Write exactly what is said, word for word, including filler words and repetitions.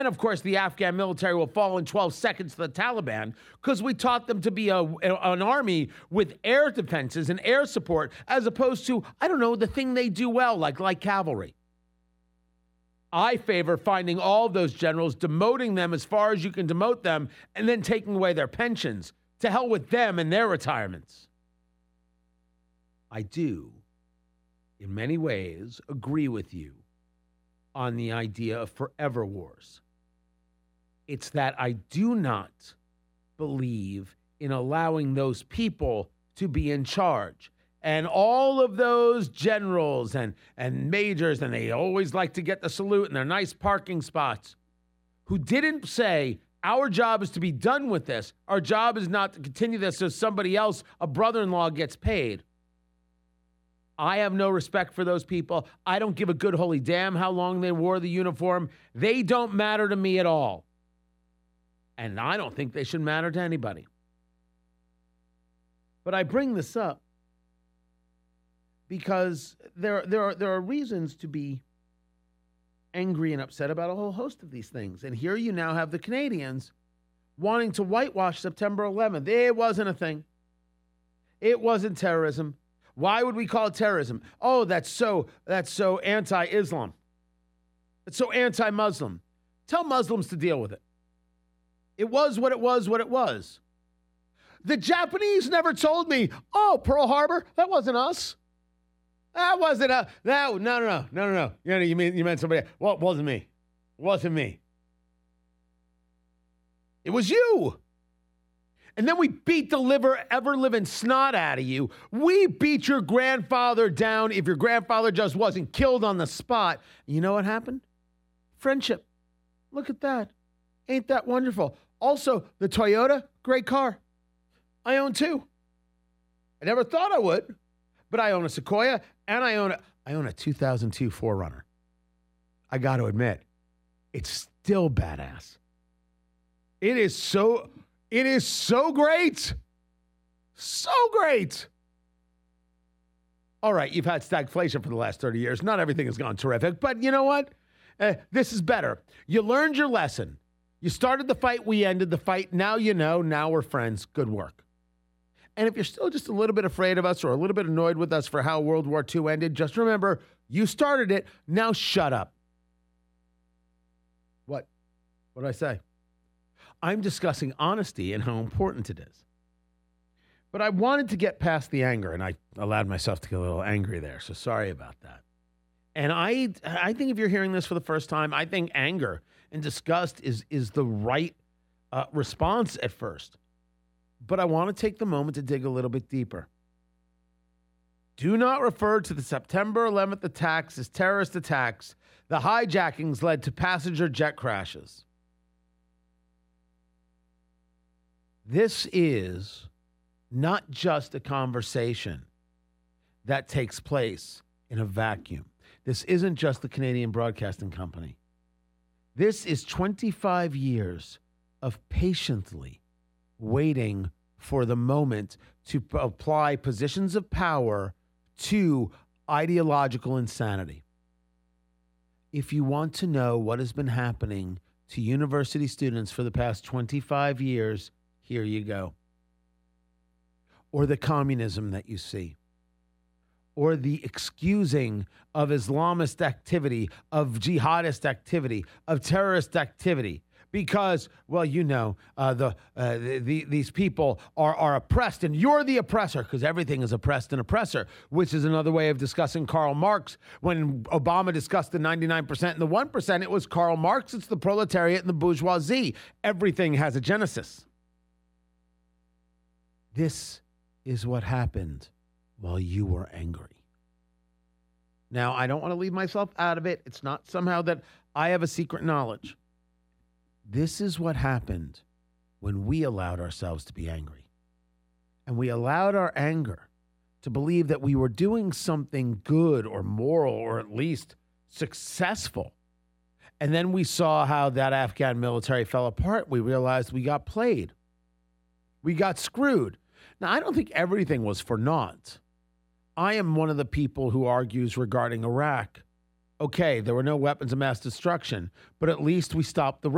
And, of course, the Afghan military will fall in twelve seconds to the Taliban because we taught them to be a, an army with air defenses and air support as opposed to, I don't know, the thing they do well, like, like cavalry. I favor finding all of those generals, demoting them as far as you can demote them, and then taking away their pensions. To hell with them and their retirements. I do, in many ways, agree with you on the idea of forever wars. It's that I do not believe in allowing those people to be in charge. And all of those generals and, and majors, and they always like to get the salute in their nice parking spots, who didn't say, our job is to be done with this. Our job is not to continue this so somebody else, a brother-in-law, gets paid. I have no respect for those people. I don't give a good holy damn how long they wore the uniform. They don't matter to me at all. And I don't think they should matter to anybody. But I bring this up because there, there, are, there are reasons to be angry and upset about a whole host of these things. And here you now have the Canadians wanting to whitewash September eleventh. It wasn't a thing. It wasn't terrorism. Why would we call it terrorism? Oh, that's so that's so anti-Islam. It's so anti-Muslim. Tell Muslims to deal with it. It was what it was, what it was. The Japanese never told me, oh, Pearl Harbor, that wasn't us. That wasn't a, that, no, no, no, no, no, no. You know, you mean, you meant somebody, well, it wasn't me. It wasn't me. It was you. And then we beat the liver, ever-living snot out of you. We beat your grandfather down if your grandfather just wasn't killed on the spot. You know what happened? Friendship. Look at that. Ain't that wonderful? Also, the Toyota, great car. I own two. I never thought I would, but I own a Sequoia, and I own a, I own a two thousand two four runner. I got to admit, it's still badass. It is so, it is so great. So great. All right, you've had stagflation for the last thirty years. Not everything has gone terrific, but you know what? Uh, this is better. You learned your lesson. You started the fight, we ended the fight. Now you know, now we're friends. Good work. And if you're still just a little bit afraid of us or a little bit annoyed with us for how World War Two ended, just remember, you started it. Now shut up. What? What did I say? I'm discussing honesty and how important it is. But I wanted to get past the anger, and I allowed myself to get a little angry there, so sorry about that. And I I think if you're hearing this for the first time, I think anger and disgust is, is the right uh, response at first. But I want to take the moment to dig a little bit deeper. Do not refer to the September eleventh attacks as terrorist attacks. The hijackings led to passenger jet crashes. This is not just a conversation that takes place in a vacuum. This isn't just the Canadian Broadcasting Company. This is twenty-five years of patiently waiting for the moment to p- apply positions of power to ideological insanity. If you want to know what has been happening to university students for the past twenty-five years, here you go. Or the communism that you see. Or the excusing of Islamist activity, of jihadist activity, of terrorist activity. Because, well, you know, uh, the, uh, the, the these people are, are oppressed, and you're the oppressor, because everything is oppressed and oppressor, which is another way of discussing Karl Marx. When Obama discussed the ninety-nine percent and the one percent, it was Karl Marx, it's the proletariat and the bourgeoisie. Everything has a genesis. This is what happened while you were angry. Now, I don't want to leave myself out of it. It's not somehow that I have a secret knowledge. This is what happened when we allowed ourselves to be angry. And we allowed our anger to believe that we were doing something good or moral or at least successful. And then we saw how that Afghan military fell apart. We realized we got played. We got screwed. Now, I don't think everything was for naught. I am one of the people who argues regarding Iraq. Okay, there were no weapons of mass destruction, but at least we stopped the